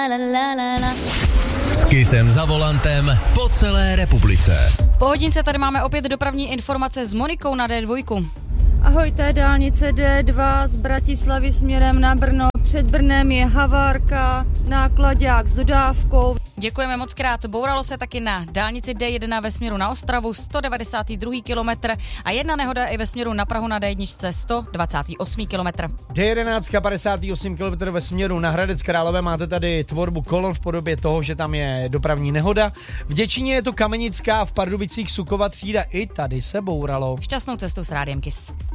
S Kissem za volantem po celé republice. Po hodince tady máme opět dopravní informace s Monikou na D2. Ahoj, to je dálnice D2 z Bratislavy směrem na Brno. Před Brnem je havárka, náklaďák s dodávkou. Děkujeme moc krát. Bouralo se taky na dálnici D1 ve směru na Ostravu 192. kilometr a jedna nehoda i ve směru na Prahu na D1 128. kilometr. D11 58 km ve směru na Hradec Králové, máte tady tvorbu kolon v podobě toho, že tam je dopravní nehoda. V Děčíně je to Kamenická, v Pardubicích Sukova třída, i tady se bouralo. Šťastnou cestu s Rádiem Kiss.